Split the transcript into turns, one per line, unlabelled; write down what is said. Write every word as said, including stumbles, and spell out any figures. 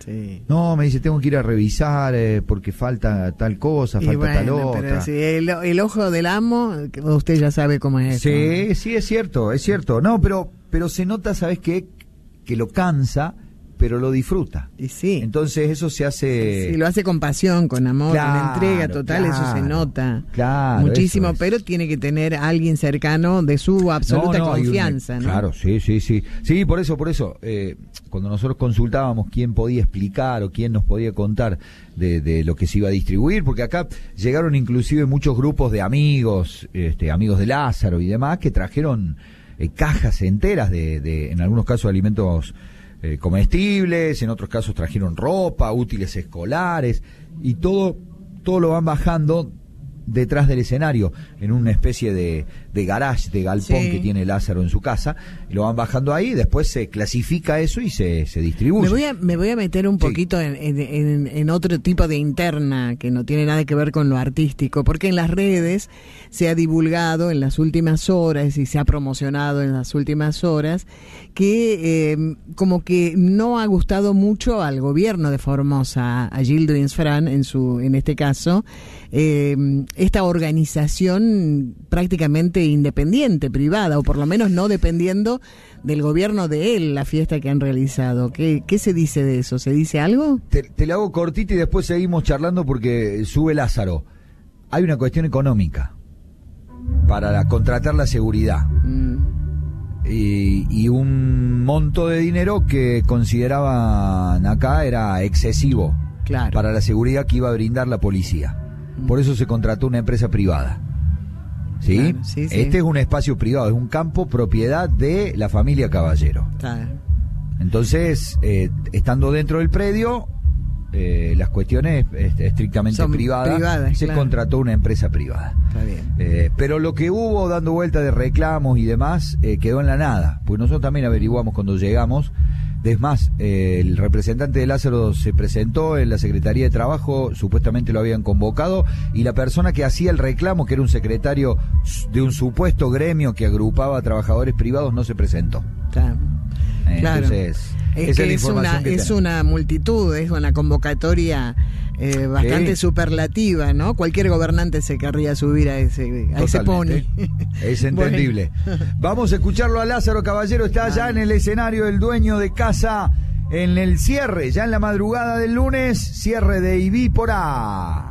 Sí.
No, me dice, tengo que ir a revisar eh, porque falta tal cosa,
Y
falta
bueno,
tal otra.
pero sí, el, el ojo del amo, usted ya sabe cómo es eso.
Sí, sí, es cierto, es cierto. No, pero, pero se nota, ¿sabes qué? Que lo cansa, pero lo disfruta.
Y sí.
Entonces eso se hace...
Sí, lo hace con pasión, con amor,
Claro,
con entrega total,
claro,
eso se nota.
Claro,
muchísimo,
eso es.
pero tiene que tener a alguien cercano de su absoluta
No, no, hay
confianza,
un-
¿no?
Claro, sí, sí, sí. Sí, por eso, por eso, eh, cuando nosotros consultábamos quién podía explicar o quién nos podía contar de, de lo que se iba a distribuir, porque acá llegaron inclusive muchos grupos de amigos, este, amigos de Lázaro y demás, que trajeron eh, cajas enteras de, de, en algunos casos, alimentos eh, comestibles, en otros casos trajeron ropa, útiles escolares, y todo, todo lo van bajando detrás del escenario, en una especie de, de garage, de galpón
Sí.
que tiene Lázaro en su casa, y lo van bajando ahí, después se clasifica eso y se, se distribuye.
Me voy a, me voy a meter un
Sí.
poquito en, en, en, en otro tipo de interna que no tiene nada que ver con lo artístico, porque en las redes se ha divulgado en las últimas horas y se ha promocionado en las últimas horas que eh, como que no ha gustado mucho al gobierno de Formosa, a Gildo Insfrán en su en este caso, eh, esta organización prácticamente independiente, privada, o por lo menos no dependiendo del gobierno de él, la fiesta que han realizado. ¿Qué, qué se dice de eso? ¿Se dice algo?
Te, te la hago cortita y después seguimos charlando porque sube Lázaro. Hay una cuestión económica para la- contratar la seguridad.
Mm.
Y, y un monto de dinero que consideraban acá era excesivo
Claro.
para la seguridad que iba a brindar la policía. Por eso se contrató una empresa privada. ¿Sí?
Claro, sí, sí.
Este es un espacio privado, es un campo propiedad de la familia Caballero.
Claro.
Entonces, eh, estando dentro del predio, eh, las cuestiones este, estrictamente
Son
privadas,
privadas,
se
claro.
contrató una empresa privada.
Está bien.
Eh, pero lo que hubo dando vuelta de reclamos y demás eh, quedó en la nada, pues nosotros también averiguamos cuando llegamos. Es más, eh, el representante de Lázaro se presentó en la Secretaría de Trabajo, supuestamente lo habían convocado, y la persona que hacía el reclamo, que era un secretario de un supuesto gremio que agrupaba a trabajadores privados, no se presentó.
Está.
Eh,
Claro.
Entonces,
Es
esa
que
es la
es
información
una,
que
es
tenemos.
una multitud, es una convocatoria eh, bastante
Sí.
superlativa, ¿no? Cualquier gobernante se querría subir a ese, a ese pony.
Totalmente. Es entendible.
Bueno.
Vamos a escucharlo a Lázaro Caballero, está allá en el escenario, el dueño de casa, en el cierre, ya en la madrugada del lunes, cierre de Ibípora.